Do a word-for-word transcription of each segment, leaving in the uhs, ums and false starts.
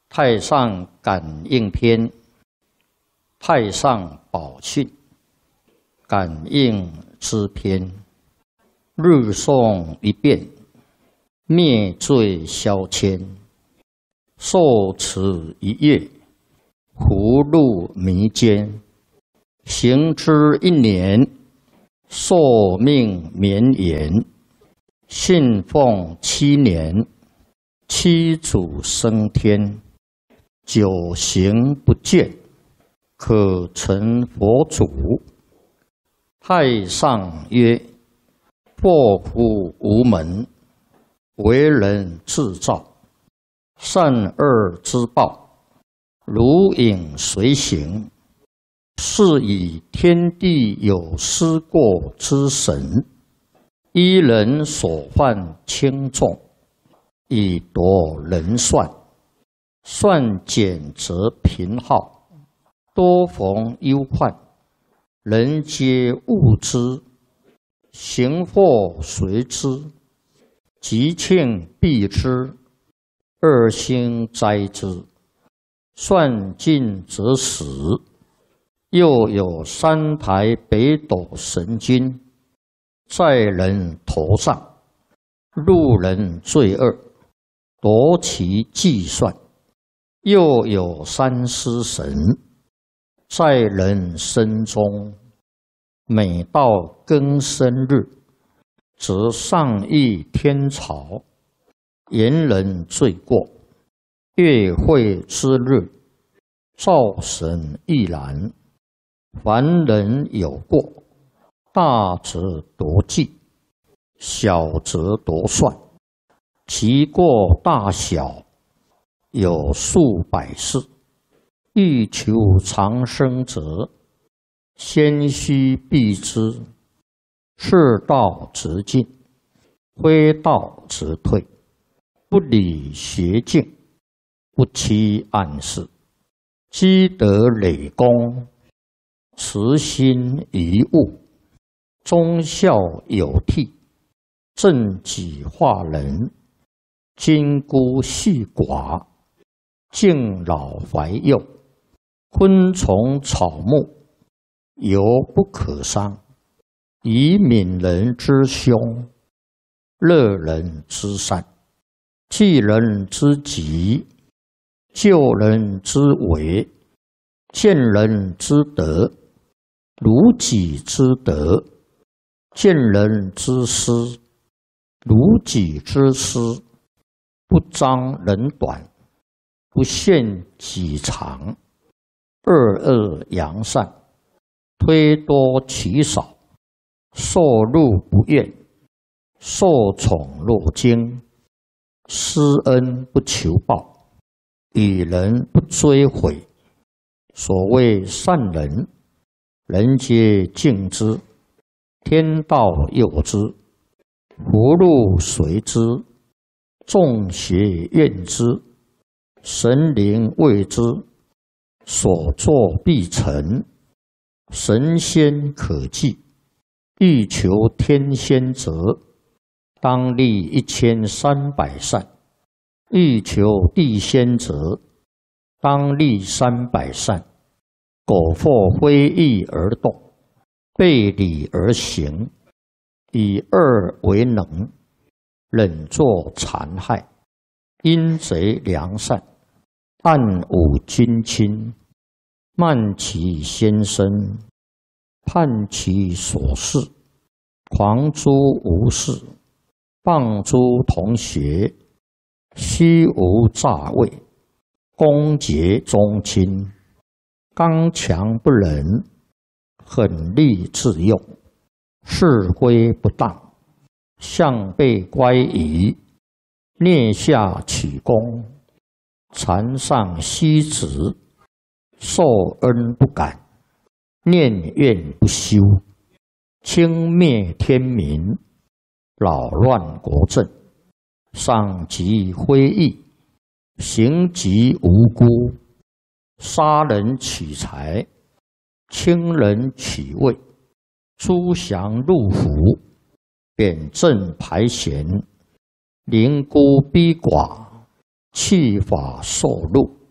太上感应篇，太上宝训，感应之篇。日诵一遍，灭罪消愆。受持一月，福禄弥坚。行之一年，寿命绵延。信奉七年，七祖升天。九行不倦，可成佛祖。太上曰：祸福无门，为人自造。善恶之报，如影随形。是以天地有失过之神，依人所犯轻重，以夺人算。算减则贫耗，多逢忧患。人皆恶之，行祸随之，吉庆避之，恶星灾之。算尽则死。又有三台北斗神君，在人头上，路人罪恶，夺其计算。又有三尸神，在人身中，每到庚申日，则上议天朝，言人罪过。月会之日，灶神亦然。凡人有过，大则夺计，小则夺算。其过大小，有数百世。欲求长生者，先须避之。是道则进，非道则退。不理邪径，不欺暗室。积德累功，慈心遗物。忠孝有悌，正己化人。金孤细寡，敬老怀幼。昆虫草木，犹不可伤。以悯人之凶，乐人之善。济人之急，救人之危。见人之德，如己之德。见人之失，如己之失。不彰人短，不限己长。恶恶扬善，推多取少。受禄不怨，受宠若惊。施恩不求报，与人不追悔。所谓善人，人皆敬之，天道佑之，福禄随之，众邪怨之，神灵畏之。所作必成，神仙可祭。欲求天仙者，当立一千三百善；欲求地仙者，当立三百善。苟或非义而动，背礼而行，以恶为能，忍作残害，阴贼良善，暗侮君亲，慢其先生，叛其所事，狂诸无事，谤诸同学，虚无诈伪，攻讦宗亲，刚强不仁，狠戾自用，是非不当，向背乖疑，蹑下取功，禅上虚职，受恩不感，念怨不休，轻蔑天民，扰乱国政，伤及非义，行及无辜，杀人取财，轻人取位，诛降入府，贬正排贤，凌孤逼寡，弃法受禄，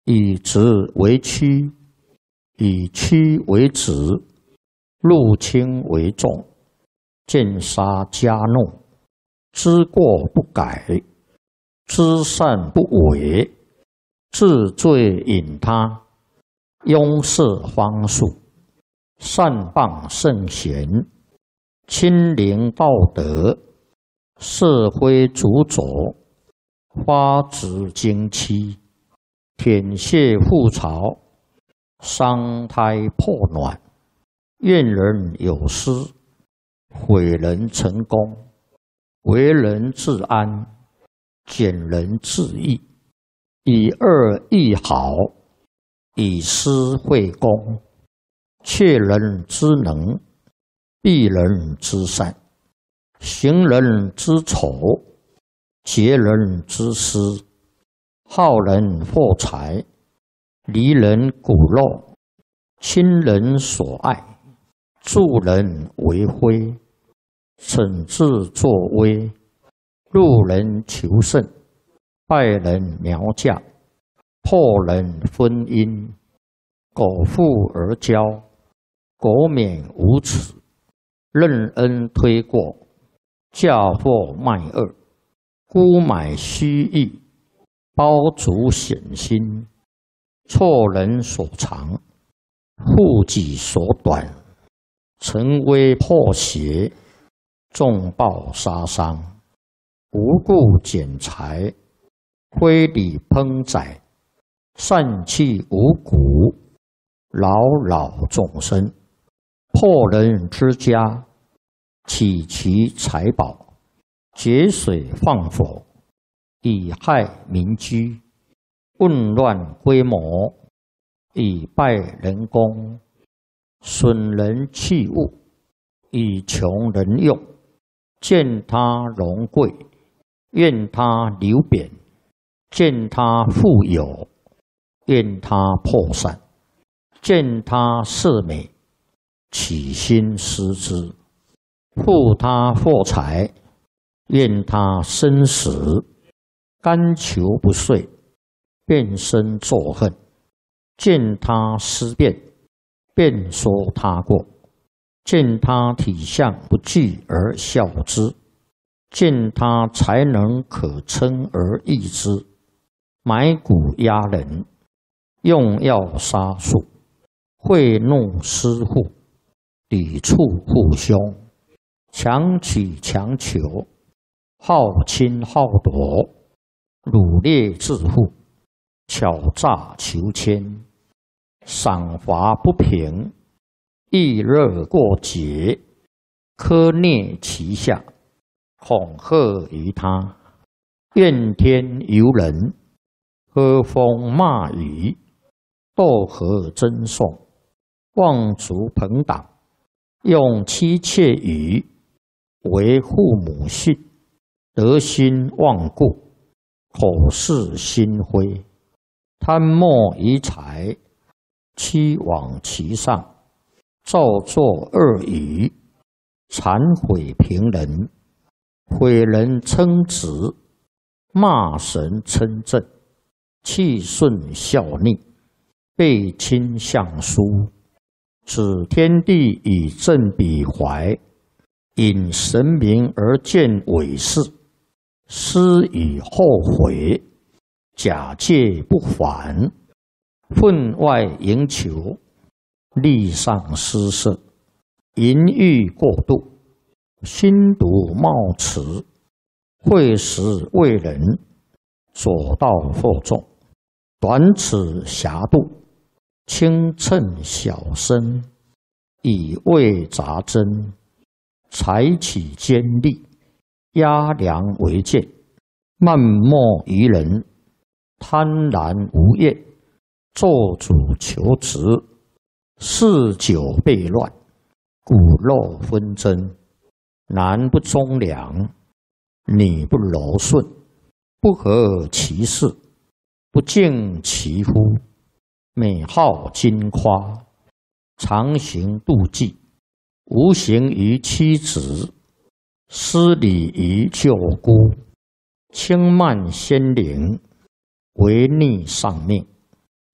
以直为曲，以曲为直，入轻为重，见杀加怒，知过不改，知善不为，自罪引他，庸事方术，善谤圣贤，亲临道德，社会主佐，花枝经期，舔血覆巢，伤胎破卵，怨人有失，毁人成功，为人自安，减人自益，以恶易好，以私会公，窃人之能，避人之善，行人之丑，劫人之私，好人获财，离人骨肉，亲人所爱，助人为辉，惩治作威，路人求胜，败人苗嫁，破人婚姻，苟富而骄，苟免无耻，任恩推过，嫁祸卖恶，沽买虚意，包足险心，错人所长，护己所短，成威破邪，重报杀伤，无故减财，非礼烹宰，散弃五谷，扰扰众生，破人之家，起其财宝，节水放火，以害民居，混乱规模，以败人功，损人器物，以穷人用，见他荣贵，愿他流贬，见他富有，愿他破散，见他色美，起心思之，护他获财，愿他生死，甘求不遂，变身作恨，见他思变，便说他过，见他体相不具而笑之，见他才能可称而易之，买骨压人，用药杀术，贿赂施户，抵触父兄，强取强求，好侵好夺，掳掠致富，巧诈求迁，赏罚不平，易热过节，苛虐其下，恐吓于他，怨天尤人，喝风骂雨，斗和争讼，妄足朋党，用妻妾语，为父母信，德心忘故，口是心非，贪墨于财，欺罔其上，造作恶语，谄毁平人，毁人称职，骂神称正，气顺效逆，背亲相疏，指天地以正彼怀，引神明而见伪事，思以后悔，假借不还，分外营求，力上失色，淫欲过度，心毒冒迟，会时为人，左道惑众，短尺狭度，轻称小身，以为杂针，采取尖利，压梁为剑，漫莫于人，贪婪无厌，做主求职，嗜酒悖乱，骨肉纷争，男不忠良，女不柔顺，不合其事，不敬其夫，美好矜夸，常行妒忌，无形于妻子，失礼于舅姑，轻慢先灵，违逆上命，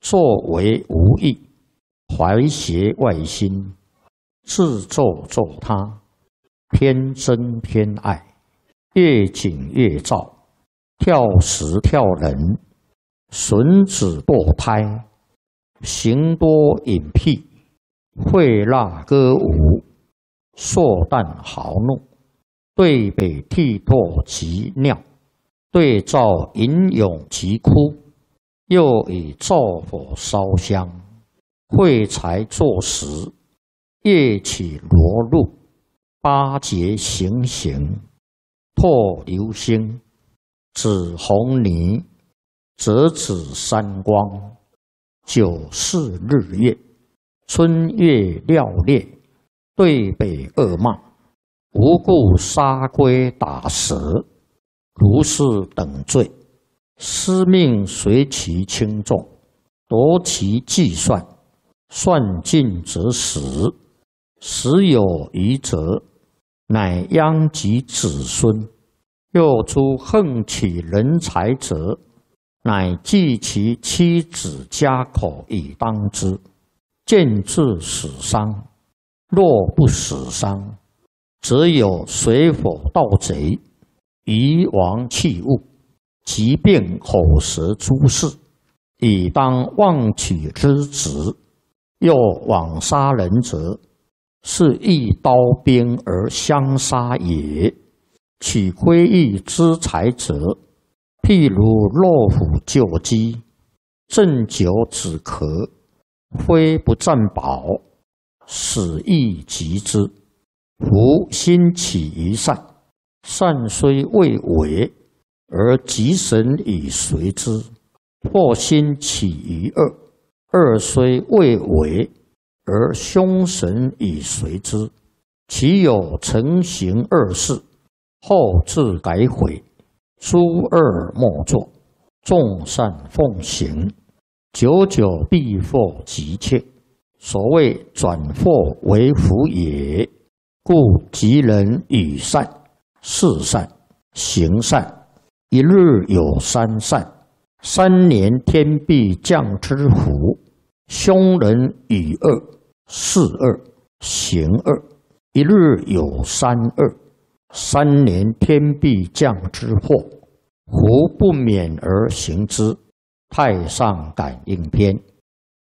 作为无益，怀邪外心，自咒咒他，偏真偏爱，越紧越躁，跳时跳人，损子堕胎，行多隐僻，会蜡歌舞，硕诞豪怒，对北涕唾及尿，对照吟咏及哭，又以灶火烧香，会财作食，夜起罗露，八节行刑，唾流星，紫红泥，折指三光，九四日月，春月料烈，对北恶骂，无故杀龟打蛇，如是等罪，司命随其轻重，夺其计算，算尽则死，死有余则，乃殃及子孙。又诸横起人才者，乃计其妻子家口以当之，见至死伤。若不死伤，则有水火盗贼，夷王器物，疾病口舌诸事，以当妄取之职。又枉杀人者，是一刀兵而相杀也。取窥益之财者，譬如落虎救鸡，鸩酒止咳，非不占宝，死亦及之。夫心起于善，善虽未为，而吉神以随之；或心起于恶，恶虽未为，而凶神以随之。其有成行恶事，后自改悔，诸恶莫作，众善奉行，久久必获吉切。所谓转祸为福也。故吉人与善、事善、行善，一日有三善，三年天必降之福。凶人与恶、事恶、行恶，一日有三恶，三年天必降之祸，胡不免而行之。太上感应篇。